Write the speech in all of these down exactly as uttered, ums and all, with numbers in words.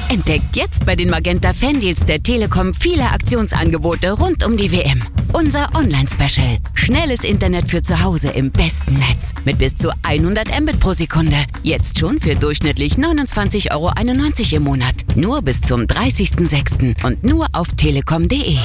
Entdeckt jetzt bei den Magenta Fandeals der Telekom viele Aktionsangebote rund um die W M. Unser Online-Special. Schnelles Internet für zu Hause im besten Netz. Mit bis zu hundert Mbit pro Sekunde. Jetzt schon für durchschnittlich neunundzwanzig Euro einundneunzig im Monat. Nur bis zum dreißigsten sechsten und nur auf telekom punkt de.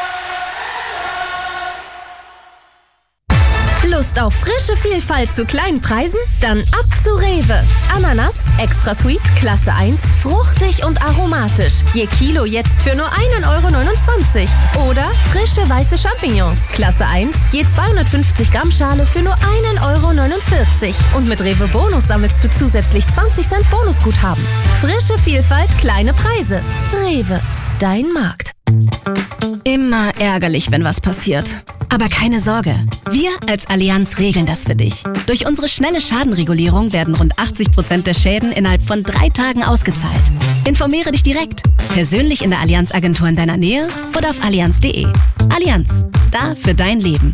Lust auf frische Vielfalt zu kleinen Preisen? Dann ab zu Rewe. Ananas, extra sweet, Klasse eins, fruchtig und aromatisch. Je Kilo jetzt für nur ein Euro neunundzwanzig. Oder frische weiße Champignons, Klasse eins, je zweihundertfünfzig Gramm Schale für nur ein Euro neunundvierzig. Und mit Rewe Bonus sammelst du zusätzlich zwanzig Cent Bonusguthaben. Frische Vielfalt, kleine Preise. Rewe, dein Markt. Immer ärgerlich, wenn was passiert. Aber keine Sorge, wir als Allianz regeln das für dich. Durch unsere schnelle Schadenregulierung werden rund achtzig Prozent der Schäden innerhalb von drei Tagen ausgezahlt. Informiere dich direkt, persönlich in der Allianz-Agentur in deiner Nähe oder auf allianz punkt de. Allianz, da für dein Leben.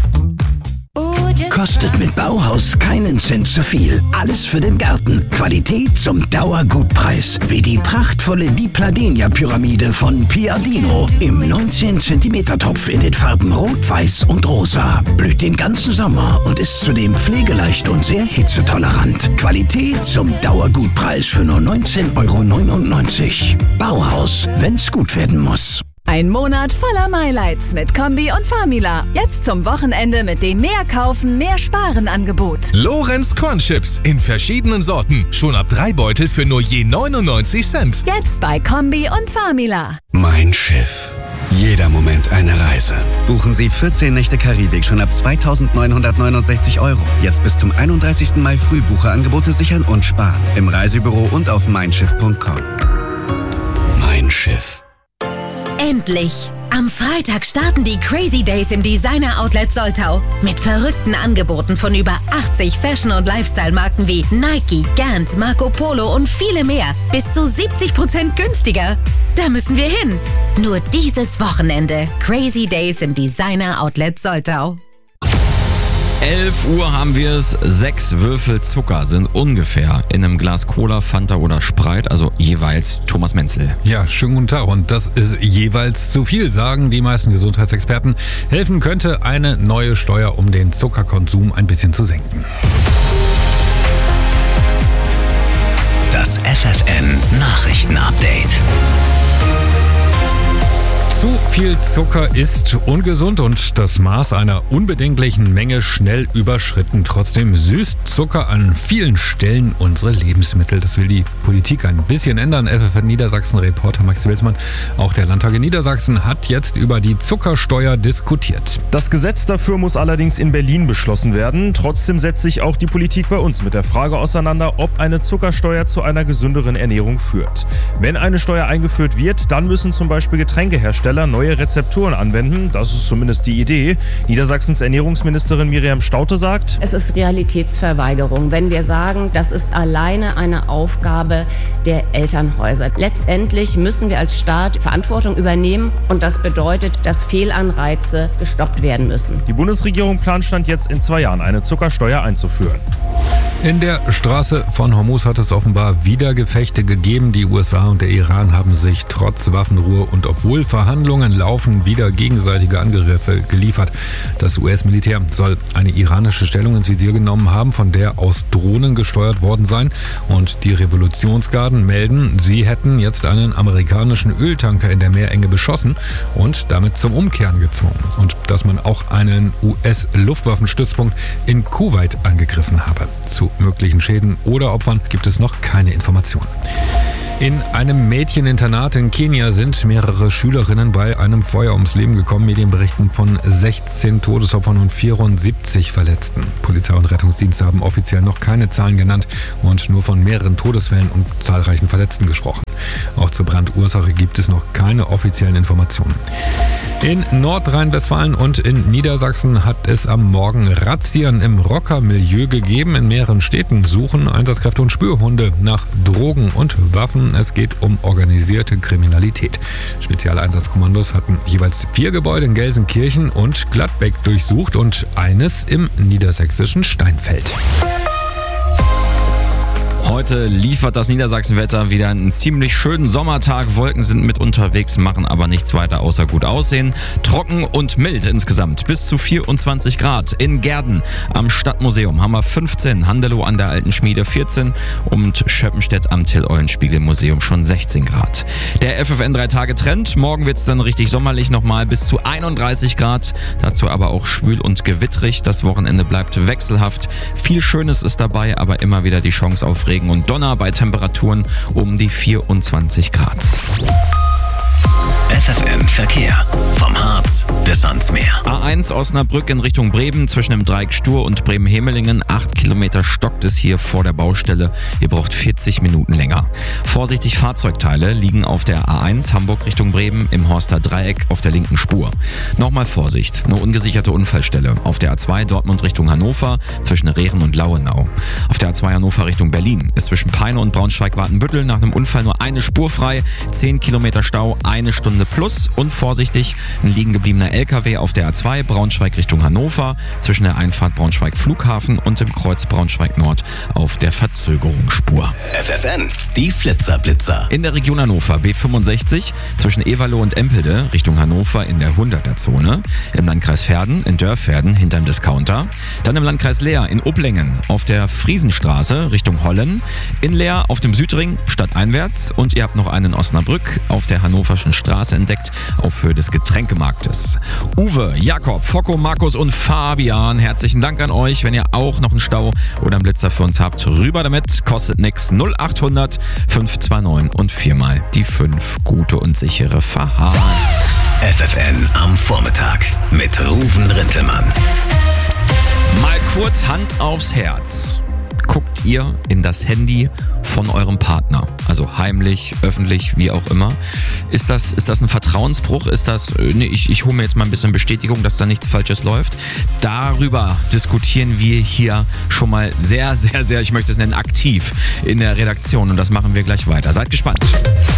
Kostet mit Bauhaus keinen Cent zu viel. Alles für den Garten. Qualität zum Dauergutpreis. Wie die prachtvolle Di Pladenia-Pyramide von Piadino. Im neunzehn Zentimeter Topf in den Farben Rot, Weiß und Rosa. Blüht den ganzen Sommer und ist zudem pflegeleicht und sehr hitzetolerant. Qualität zum Dauergutpreis für nur neunzehn Euro neunundneunzig. Bauhaus, wenn's gut werden muss. Ein Monat voller MyLights mit Kombi und Famila. Jetzt zum Wochenende mit dem Mehr kaufen, mehr sparen Angebot. Lorenz Cornchips in verschiedenen Sorten. Schon ab drei Beutel für nur je neunundneunzig Cent. Jetzt bei Kombi und Famila. Mein Schiff. Jeder Moment eine Reise. Buchen Sie vierzehn Nächte Karibik schon ab zweitausendneunhundertneunundsechzig Euro. Jetzt bis zum einunddreißigsten Mai Frühbucherangebote sichern und sparen. Im Reisebüro und auf mein schiff punkt com. Mein Schiff. Endlich! Am Freitag starten die Crazy Days im Designer Outlet Soltau. Mit verrückten Angeboten von über achtzig Fashion- und Lifestyle-Marken wie Nike, Gant, Marco Polo und viele mehr. Bis zu siebzig Prozent günstiger. Da müssen wir hin. Nur dieses Wochenende. Crazy Days im Designer Outlet Soltau. elf Uhr haben wir es. Sechs Würfel Zucker sind ungefähr in einem Glas Cola, Fanta oder Sprite, also jeweils Thomas Menzel. Ja, schönen guten Tag. Und das ist jeweils zu viel, sagen die meisten Gesundheitsexperten. Helfen könnte eine neue Steuer, um den Zuckerkonsum ein bisschen zu senken. Das F F N Nachrichtenupdate. Zu viel Zucker ist ungesund und das Maß einer unbedenklichen Menge schnell überschritten. Trotzdem süßt Zucker an vielen Stellen unsere Lebensmittel. Das will die Politik ein bisschen ändern. F F N Niedersachsen-Reporter Max Wilsmann. Auch der Landtag in Niedersachsen hat jetzt über die Zuckersteuer diskutiert. Das Gesetz dafür muss allerdings in Berlin beschlossen werden. Trotzdem setzt sich auch die Politik bei uns mit der Frage auseinander, ob eine Zuckersteuer zu einer gesünderen Ernährung führt. Wenn eine Steuer eingeführt wird, dann müssen zum Beispiel Getränkehersteller neue Rezepturen anwenden. Das ist zumindest die Idee. Niedersachsens Ernährungsministerin Miriam Staute sagt: Es ist Realitätsverweigerung, wenn wir sagen, das ist alleine eine Aufgabe der Elternhäuser. Letztendlich müssen wir als Staat Verantwortung übernehmen und das bedeutet, dass Fehlanreize gestoppt werden müssen. Die Bundesregierung plant Stand jetzt in zwei Jahren eine Zuckersteuer einzuführen. In der Straße von Hormuz hat es offenbar wieder Gefechte gegeben. Die U S A und der Iran haben sich trotz Waffenruhe und obwohl Verhandlungen laufen, wieder gegenseitige Angriffe geliefert. Das U S-Militär soll eine iranische Stellung ins Visier genommen haben, von der aus Drohnen gesteuert worden seien. Und die Revolutionsgarden melden, sie hätten jetzt einen amerikanischen Öltanker in der Meerenge beschossen und damit zum Umkehren gezwungen. Und dass man auch einen U S-Luftwaffenstützpunkt in Kuwait angegriffen habe. Zu möglichen Schäden oder Opfern gibt es noch keine Informationen. In einem Mädcheninternat in Kenia sind mehrere Schülerinnen bei einem Feuer ums Leben gekommen. Medien berichten von sechzehn Todesopfern und vierundsiebzig Verletzten. Polizei und Rettungsdienste haben offiziell noch keine Zahlen genannt und nur von mehreren Todesfällen und zahlreichen Verletzten gesprochen. Auch zur Brandursache gibt es noch keine offiziellen Informationen. In Nordrhein-Westfalen und in Niedersachsen hat es am Morgen Razzien im Rockermilieu gegeben. In mehreren Städten suchen Einsatzkräfte und Spürhunde nach Drogen und Waffen. Es geht um organisierte Kriminalität. Spezialeinsatzkommandos hatten jeweils vier Gebäude in Gelsenkirchen und Gladbeck durchsucht und eines im niedersächsischen Steinfeld. Heute liefert das Niedersachsenwetter wieder einen ziemlich schönen Sommertag. Wolken sind mit unterwegs, machen aber nichts weiter außer gut aussehen. Trocken und mild insgesamt, bis zu vierundzwanzig Grad. In Gehrden am Stadtmuseum haben wir fünfzehn, Handelow an der Alten Schmiede vierzehn und Schöppenstedt am Till-Eulenspiegel-Museum schon sechzehn Grad. Der F F N drei Tage Trend. Morgen wird's dann richtig sommerlich nochmal bis zu einunddreißig Grad. Dazu aber auch schwül und gewittrig. Das Wochenende bleibt wechselhaft. Viel Schönes ist dabei, aber immer wieder die Chance auf Regen und Donner bei Temperaturen um die vierundzwanzig Grad. F F N Verkehr. Vom Harz bis ans Meer. A eins Osnabrück in Richtung Bremen zwischen dem Dreieck Stur und Bremen-Hemelingen. Acht Kilometer stockt es hier vor der Baustelle. Ihr braucht vierzig Minuten länger. Vorsichtig, Fahrzeugteile liegen auf der A eins Hamburg Richtung Bremen im Horster Dreieck auf der linken Spur. Nochmal Vorsicht, eine ungesicherte Unfallstelle. Auf der A zwei Dortmund Richtung Hannover zwischen Rehren und Lauenau. Auf der A zwei Hannover Richtung Berlin ist zwischen Peine und Braunschweig-Watenbüttel nach einem Unfall nur eine Spur frei. Zehn Kilometer Stau, eine Stunde plus. Und vorsichtig, ein liegen gebliebener L K W auf der A zwei Braunschweig Richtung Hannover zwischen der Einfahrt Braunschweig Flughafen und dem Kreuz Braunschweig Nord auf der Verzögerungsspur. F F N, die Flitzerblitzer. In der Region Hannover B fünfundsechzig zwischen Ewerloh und Empelde Richtung Hannover in der hunderter Zone. Im Landkreis Verden in Dörfverden hinterm Discounter. Dann im Landkreis Leer in Upplingen auf der Friesenstraße Richtung Hollen. In Leer auf dem Südring stadteinwärts. Und ihr habt noch einen in Osnabrück auf der Hannoverschen Straße entdeckt auf Höhe des Getränkemarktes. Uwe, Jakob, Focko, Markus und Fabian, herzlichen Dank an euch. Wenn ihr auch noch einen Stau oder einen Blitzer für uns habt, rüber damit. Kostet nix. null achthundert fünf zwei neun und viermal die fünf. Gute und sichere Fahrt. F F N am Vormittag mit Ruven Rintelmann. Mal kurz Hand aufs Herz. Guckt ihr in das Handy von eurem Partner? Also heimlich, öffentlich, wie auch immer. Ist das, ist das ein Vertrauensbruch? Ist das, nee, ich, ich hole mir jetzt mal ein bisschen Bestätigung, dass da nichts Falsches läuft? Darüber diskutieren wir hier schon mal sehr, sehr, sehr, ich möchte es nennen, aktiv in der Redaktion. Und das machen wir gleich weiter. Seid gespannt.